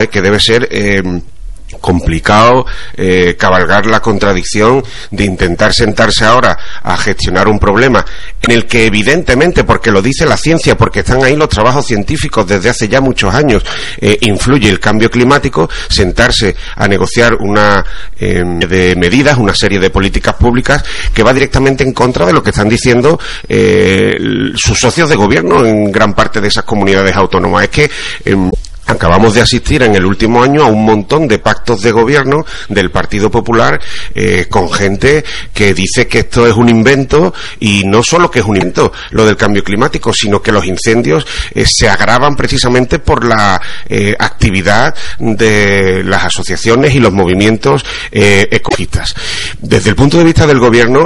que debe ser complicado cabalgar la contradicción de intentar sentarse ahora a gestionar un problema en el que evidentemente, porque lo dice la ciencia, porque están ahí los trabajos científicos desde hace ya muchos años, influye el cambio climático, sentarse a negociar una de medidas, una serie de políticas públicas que va directamente en contra de lo que están diciendo sus socios de gobierno en gran parte de esas comunidades autónomas. Es que acabamos de asistir en el último año a un montón de pactos de gobierno del Partido Popular con gente que dice que esto es un invento, y no solo que es un invento lo del cambio climático, sino que los incendios se agravan precisamente por la actividad de las asociaciones y los movimientos ecologistas. Desde el punto de vista del gobierno,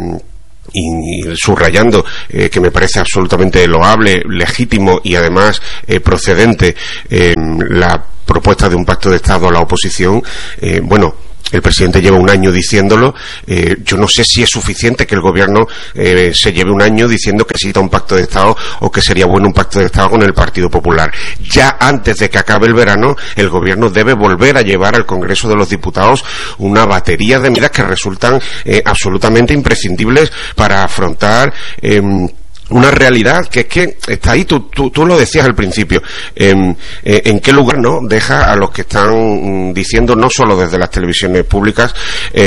y subrayando que me parece absolutamente loable, legítimo y además procedente la propuesta de un pacto de Estado a la oposición, el presidente lleva un año diciéndolo. Yo no sé si es suficiente que el gobierno se lleve un año diciendo que necesita un pacto de Estado, o que sería bueno un pacto de Estado con el Partido Popular. Ya antes de que acabe el verano, el gobierno debe volver a llevar al Congreso de los Diputados una batería de medidas que resultan absolutamente imprescindibles para afrontar una realidad que es que está ahí. Tú lo decías al principio, en qué lugar no deja a los que están diciendo, no solo desde las televisiones públicas,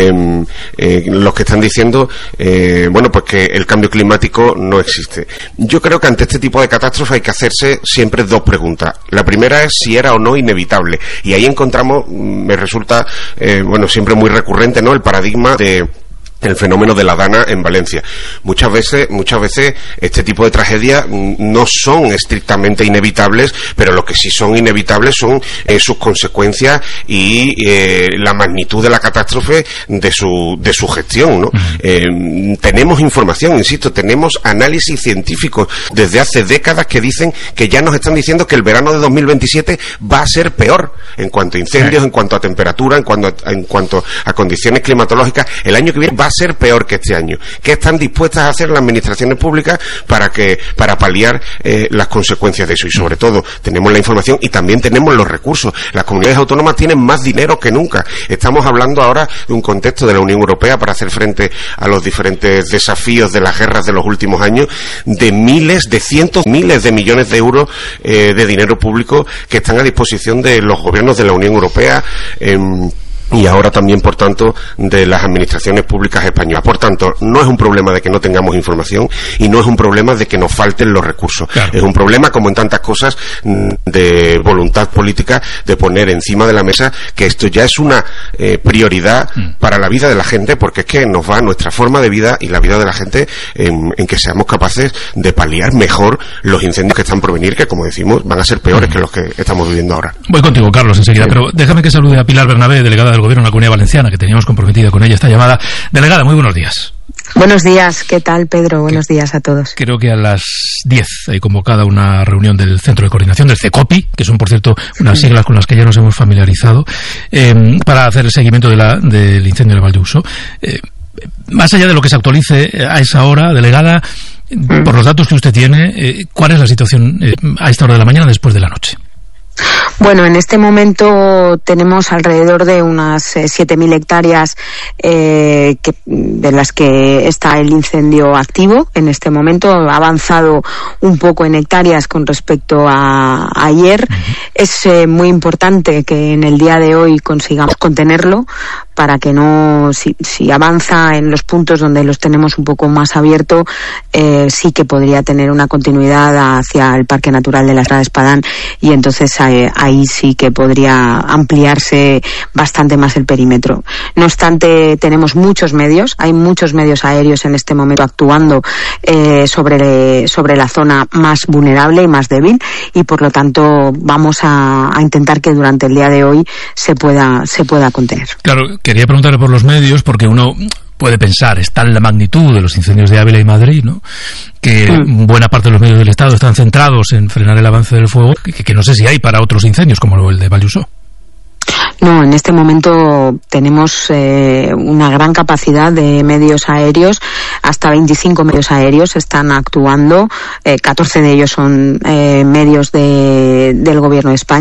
los que están diciendo pues que el cambio climático no existe. Yo creo que ante este tipo de catástrofe hay que hacerse siempre dos preguntas. La primera es si era o no inevitable, y ahí encontramos, me resulta siempre muy recurrente, ¿no?, el paradigma de el fenómeno de la Dana en Valencia. Muchas veces este tipo de tragedias no son estrictamente inevitables, pero lo que sí son inevitables son sus consecuencias y la magnitud de la catástrofe de su gestión, ¿no? Tenemos información, insisto, tenemos análisis científicos desde hace décadas que dicen, que ya nos están diciendo que el verano de 2027 va a ser peor en cuanto a incendios, en cuanto a temperatura, en cuanto a condiciones climatológicas. El año que viene va a ser peor que este año. ¿Qué están dispuestas a hacer las administraciones públicas para paliar las consecuencias de eso? Y sobre todo, tenemos la información y también tenemos los recursos. Las comunidades autónomas tienen más dinero que nunca. Estamos hablando ahora de un contexto de la Unión Europea para hacer frente a los diferentes desafíos de las guerras de los últimos años, de cientos, miles de millones de euros de dinero público que están a disposición de los gobiernos de la Unión Europea, y ahora también, por tanto, de las administraciones públicas españolas. Por tanto, no es un problema de que no tengamos información, y no es un problema de que nos falten los recursos. Claro. Es un problema, como en tantas cosas, de voluntad política, de poner encima de la mesa que esto ya es una prioridad para la vida de la gente, porque es que nos va nuestra forma de vida y la vida de la gente en que seamos capaces de paliar mejor los incendios que están por venir, que, como decimos, van a ser peores que los que estamos viviendo ahora. Voy contigo, Carlos, enseguida, pero déjame que salude a Pilar Bernabé, delegada del Gobierno de la Comunidad Valenciana, que teníamos comprometida con ella esta llamada. Delegada, muy buenos días. Buenos días, ¿qué tal, Pedro? Buenos días a todos. Creo que a las 10 hay convocada una reunión del Centro de Coordinación, del CECOPI, que son, por cierto, unas siglas con las que ya nos hemos familiarizado, para hacer el seguimiento del incendio de Valdeuso. Más allá de lo que se actualice a esa hora, delegada, por los datos que usted tiene, ¿cuál es la situación a esta hora de la mañana después de la noche? Bueno, en este momento tenemos alrededor de unas 7.000 hectáreas de las que está el incendio activo. En este momento ha avanzado un poco en hectáreas con respecto a ayer. Es muy importante que en el día de hoy consigamos contenerlo, para que no, si avanza en los puntos donde los tenemos un poco más abierto, sí que podría tener una continuidad hacia el Parque Natural de la Sierra de Espadán, y entonces ahí sí que podría ampliarse bastante más el perímetro. No obstante, tenemos hay muchos medios aéreos en este momento actuando sobre la zona más vulnerable y más débil, y por lo tanto vamos a intentar que durante el día de hoy se pueda contener. Claro, quería preguntarle por los medios, porque uno puede pensar, está en la magnitud de los incendios de Ávila y Madrid, ¿no?, que buena parte de los medios del Estado están centrados en frenar el avance del fuego, que no sé si hay para otros incendios como el de Valdeuso. No, en este momento tenemos una gran capacidad de medios aéreos. Hasta 25 medios aéreos están actuando. 14 de ellos son medios del Gobierno de España.